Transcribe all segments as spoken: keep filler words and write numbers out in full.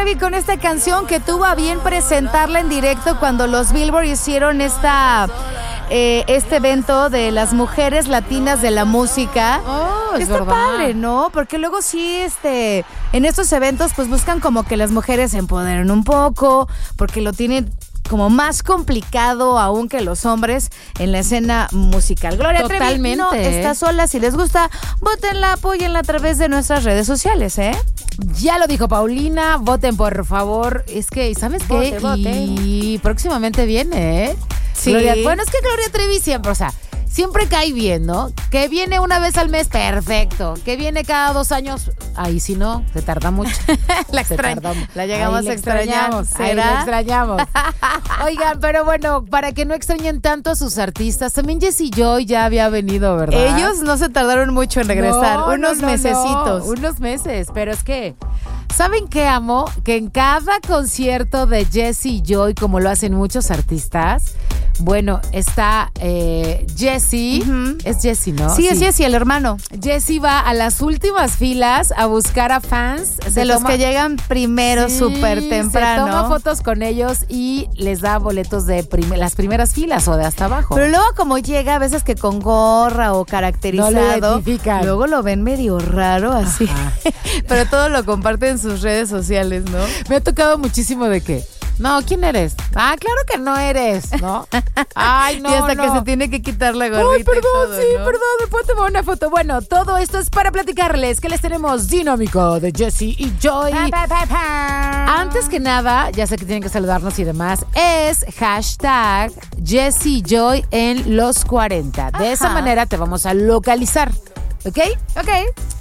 Carey con esta canción que tuvo a bien presentarla en directo cuando los Billboard hicieron esta... Eh, este evento de las mujeres latinas de la música. Oh, es está verdad. padre, ¿no? Porque luego sí, este, en estos eventos pues buscan como que las mujeres se empoderen un poco, porque lo tienen como más complicado aún que los hombres en la escena musical. Gloria Trevi Totalmente, no ¿eh? está sola. Si les gusta, votenla, apóyenla a través de nuestras redes sociales, ¿eh? Ya lo dijo Paulina, voten por favor. Es que, ¿sabes qué? Vote, vote. Y próximamente viene, ¿eh? Sí. Gloria, bueno, es que Gloria Trevi siempre, o sea, siempre cae bien, ¿no? Que viene una vez al mes, perfecto. Que viene cada dos años, ahí sí no, se tarda mucho. La Se extraña. tarda mu- La llegamos Ahí a le extrañar. extrañamos, ahí ¿Será? le extrañamos. Oigan, pero bueno, para que no extrañen tanto a sus artistas, también Jessie Joy ya había venido, ¿verdad? Ellos no se tardaron mucho en regresar, No, unos no, no, mesecitos. no, unos meses, pero es que, ¿saben qué, amo? Que en cada concierto de Jessie Joy, como lo hacen muchos artistas, bueno, está eh, Jessie, Ujú. es Jessie, ¿no? Sí, es Jessie, el hermano. Jessie va a las últimas filas a buscar a fans. De se los toma- que llegan primero Sí, súper temprano. Se toma fotos con ellos y les da boletos de prim- las primeras filas o de hasta abajo. Pero luego como llega a veces que con gorra o caracterizado, No lo identifican. luego lo ven medio raro así. Ajá. Pero todo lo comparten en sus redes sociales, ¿no? Me ha tocado muchísimo de que, no, ¿quién eres? Ah, claro que no eres, ¿no? Ay, no, y hasta no. que se tiene que quitar la gorrita. Ay, perdón, y todo, sí, ¿no? perdón, me puedo tomar una foto. Bueno, todo esto es para platicarles que les tenemos dinámico de Jessie y Joy. Pa, pa, pa, pa. Antes que nada, ya sé que tienen que saludarnos y demás, es hashtag Jessie Joy en los cuarenta. De esa Ajá. manera te vamos a localizar, ¿ok? Ok.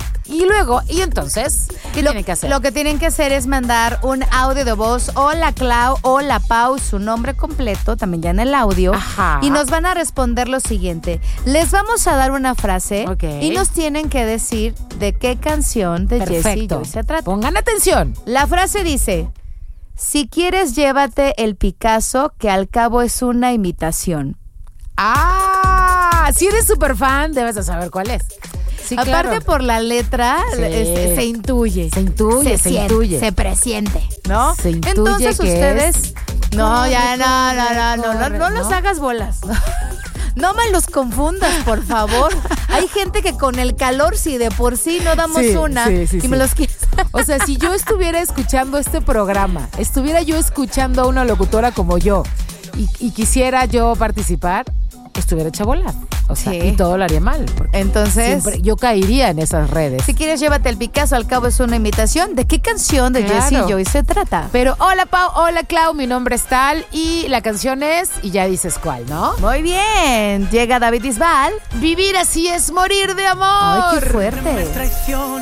Y luego, y entonces, ¿qué Lo, tienen que hacer? lo que tienen que hacer es mandar un audio de voz, hola Clau, hola Pau, su nombre completo, también ya en el audio. Ajá. Y nos van a responder lo siguiente. Les vamos a dar una frase Ok. y nos tienen que decir de qué canción de Jessie y Perfecto. Joy se trata. Pongan atención. La frase dice, si quieres llévate el Picasso, que al cabo es una imitación. Ah, si eres súper fan, debes de saber cuál es. Sí, Aparte claro. por la letra, Sí. es- se intuye. Se intuye, se, siente, intuye. Se presiente, ¿no? Se intuye Entonces que ustedes... es- No, Corre, ya, no, no, no, corre, no, no, corre, no los ¿no? hagas bolas. No me los confundas, por favor. Hay gente que con el calor, si de por sí no damos Sí, una, sí, sí, y sí. me los quieres... O sea, si yo estuviera escuchando este programa, estuviera yo escuchando a una locutora como yo y, y quisiera yo participar, estuviera hecha bola. O sea, Sí. y todo lo haría mal. porque Entonces... siempre yo caería en esas redes. Si quieres, llévate el Picasso, al cabo es una imitación. ¿De qué canción de Claro. Jessie Joy se trata? Pero hola Pau, hola Clau, mi nombre es Tal y la canción es, y ya dices cuál, ¿no? Muy bien. Llega David Bisbal. Vivir así es morir de amor. Ay, qué fuerte.